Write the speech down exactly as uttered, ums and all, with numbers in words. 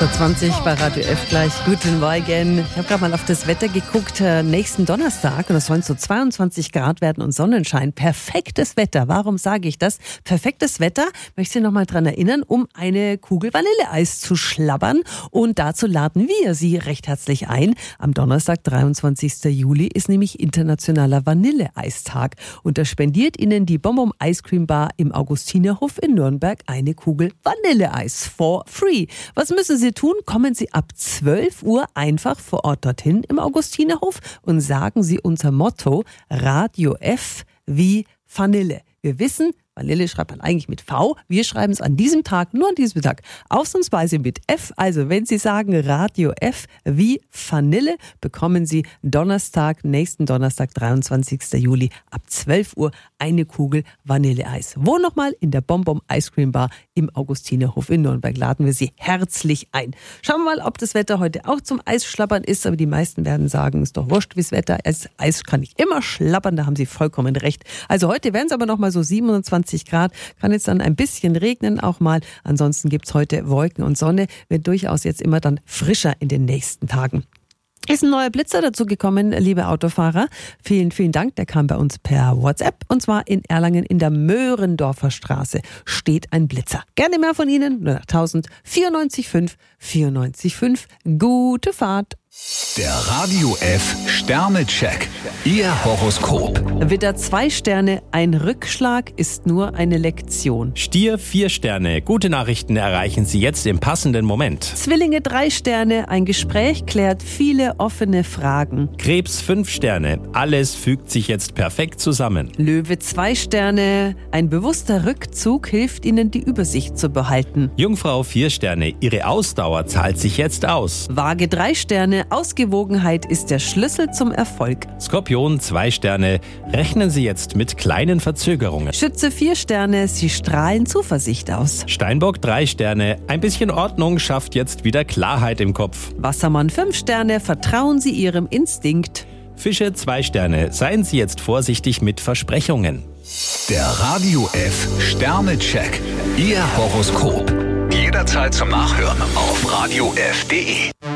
acht Uhr zwanzig bei Radio F gleich. Guten Morgen. Ich habe gerade mal auf das Wetter geguckt. Nächsten Donnerstag, und es sollen so zweiundzwanzig Grad werden und Sonnenschein. Perfektes Wetter. Warum sage ich das? Perfektes Wetter, möchte ich Sie noch mal daran erinnern, um eine Kugel Vanilleeis zu schlabbern. Und dazu laden wir Sie recht herzlich ein. Am Donnerstag, dreiundzwanzigsten Juli, ist nämlich Internationaler Vanilleeistag. Und da spendiert Ihnen die Bonbon Ice Cream Bar im Augustinerhof in Nürnberg eine Kugel Vanilleeis for free. Was müssen Sie tun? Kommen Sie ab zwölf Uhr einfach vor Ort dorthin im Augustinerhof und sagen Sie unser Motto Radio F wie Vanille. Wir wissen, Vanille schreibt man eigentlich mit V. Wir schreiben es an diesem Tag, nur an diesem Tag, ausnahmsweise mit F. Also wenn Sie sagen Radio F wie Vanille, bekommen Sie Donnerstag, nächsten Donnerstag, dreiundzwanzigsten Juli ab zwölf Uhr eine Kugel Vanilleeis. Wo nochmal? In der Bonbon Ice Cream Bar im Augustinerhof in Nürnberg. Laden wir Sie herzlich ein. Schauen wir mal, ob das Wetter heute auch zum Eisschlabbern ist. Aber die meisten werden sagen, ist doch wurscht, wie das Wetter ist. Eis kann ich immer schlabbern, da haben Sie vollkommen recht. Also heute werden es aber nochmal so siebenundzwanzig Grad, kann jetzt dann ein bisschen regnen auch mal. Ansonsten gibt es heute Wolken und Sonne, wird durchaus jetzt immer dann frischer in den nächsten Tagen. Ist ein neuer Blitzer dazu gekommen, liebe Autofahrer. Vielen, vielen Dank. Der kam bei uns per WhatsApp. Und zwar in Erlangen in der Möhrendorfer Straße steht ein Blitzer. Gerne mehr von Ihnen. null acht tausend vierundneunzig fünf vierundneunzig fünf. Gute Fahrt. Der Radio F Sternecheck. Ihr Horoskop. Widder zwei Sterne, ein Rückschlag ist nur eine Lektion. Stier vier Sterne, gute Nachrichten erreichen Sie jetzt im passenden Moment. Zwillinge drei Sterne, ein Gespräch klärt viele offene Fragen. Krebs fünf Sterne, alles fügt sich jetzt perfekt zusammen. Löwe zwei Sterne, ein bewusster Rückzug hilft Ihnen, die Übersicht zu behalten. Jungfrau vier Sterne, Ihre Ausdauer zahlt sich jetzt aus. Waage drei Sterne, Ausgewogenheit ist der Schlüssel zum Erfolg. Skorpion zwei Sterne, rechnen Sie jetzt mit kleinen Verzögerungen. Schütze vier Sterne, Sie strahlen Zuversicht aus. Steinbock drei Sterne, ein bisschen Ordnung schafft jetzt wieder Klarheit im Kopf. Wassermann fünf Sterne, vertrauen Sie Ihrem Instinkt. Fische zwei Sterne, seien Sie jetzt vorsichtig mit Versprechungen. Der Radio F Sternecheck. Ihr Horoskop. Jederzeit zum Nachhören auf radio f punkt de.